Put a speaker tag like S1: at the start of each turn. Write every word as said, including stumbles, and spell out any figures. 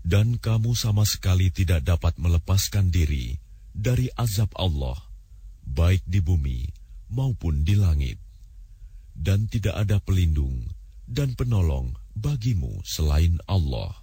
S1: Dan kamu sama sekali tidak dapat melepaskan diri dari azab Allah, baik di bumi maupun di langit. Dan tidak ada pelindung dan penolong bagimu selain Allah.